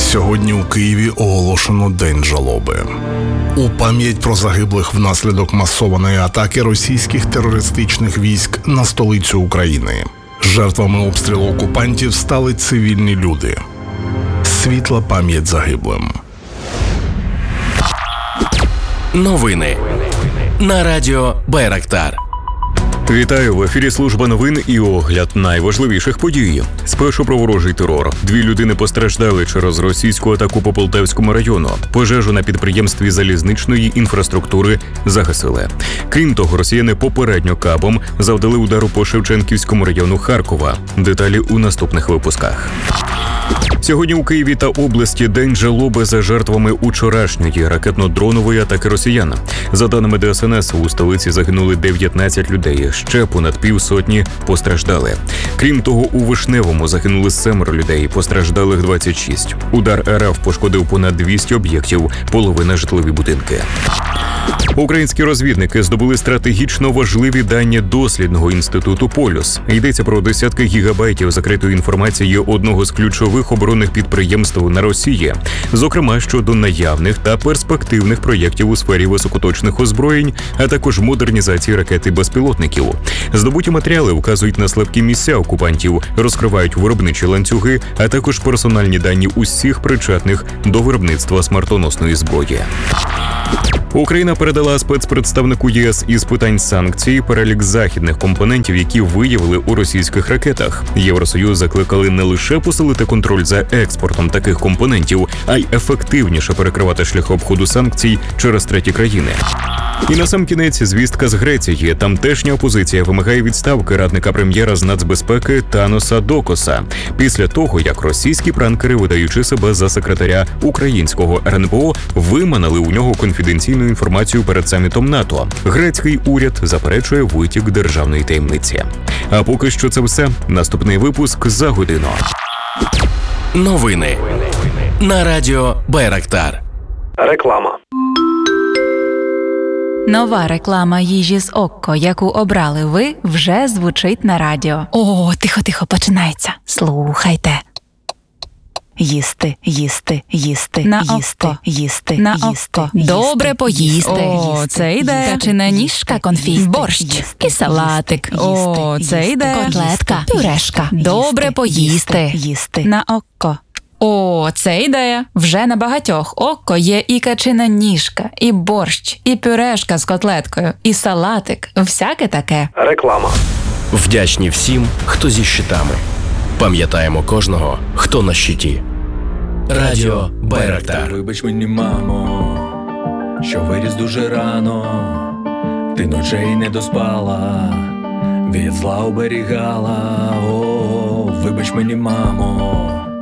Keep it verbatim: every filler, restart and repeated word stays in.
Сьогодні у Києві оголошено День жалоби. У пам'ять про загиблих внаслідок масованої атаки російських терористичних військ на столицю України. Жертвами обстрілу окупантів стали цивільні люди. Світла пам'ять загиблим. Новини на радіо Байрактар. Вітаю, в ефірі служба новин і огляд найважливіших подій. Спершу про ворожий терор. Дві людини постраждали через російську атаку по Полтавському району. Пожежу на підприємстві залізничної інфраструктури загасили. Крім того, росіяни попередньо кабом завдали удару по Шевченківському району Харкова. Деталі у наступних випусках. Сьогодні у Києві та області День жалоби за жертвами учорашньої ракетно-дронової атаки росіян. За даними Де Ес Ен Ес, у столиці загинули дев'ятнадцять людей, ще понад півсотні постраждали. Крім того, у Вишневому загинули семеро людей, постраждалих двадцять шість. Удар Ер Еф пошкодив понад двісті об'єктів, половина житлові будинки. Українські розвідники здобули стратегічно важливі дані дослідного інституту «Полюс». Йдеться про десятки гігабайтів закритої інформації одного з ключових оборонних підприємств на Росії, зокрема щодо наявних та перспективних проєктів у сфері високоточних озброєнь, а також модернізації ракет і безпілотників. Здобуті матеріали вказують на слабкі місця окупантів, розкривають виробничі ланцюги, а також персональні дані усіх причетних до виробництва смертоносної зброї. Україна передала спецпредставнику Є Ес із питань санкцій перелік західних компонентів, які виявили у російських ракетах. Євросоюз закликали не лише посилити контроль за експортом таких компонентів, а й ефективніше перекривати шляхи обходу санкцій через треті країни. І насамкінець звістка з Греції. Тамтешня опозиція вимагає відставки радника прем'єра з нацбезпеки Таноса Докоса після того, як російські пранкери, видаючи себе за секретаря українського Ер Ен Бе О, виманили у нього конфіденційну інформацію перед самітом НАТО. Грецький уряд заперечує витік державної таємниці. А поки що це все. Наступний випуск за годину. Новини на радіо Байрактар. Реклама. Нова реклама їжі з Окко, яку обрали ви, вже звучить на радіо. О, тихо-тихо, починається. Слухайте. Їсти, їсти, їсти, на їсти, око. їсти, на їсти. Око. Добре поїсти. О, їсти, це йде. Качина ніжка, конфіт, борщ їсти, і салатик. Їсти, О, це їсти, йде. Котлетка, пюрешка. Добре їсти, поїсти. Їсти. На Окко. О, це ідея. Вже на багатьох Окко є і качина ніжка, і борщ, і пюрешка з котлеткою, і салатик. Всяке таке. Реклама. Вдячні всім, хто зі щитами. Пам'ятаємо кожного, хто на щиті. Радіо Байрактар. Вибач мені, мамо, що виріс дуже рано. Ти ночей не доспала, від зла оберігала. О, вибач мені, мамо,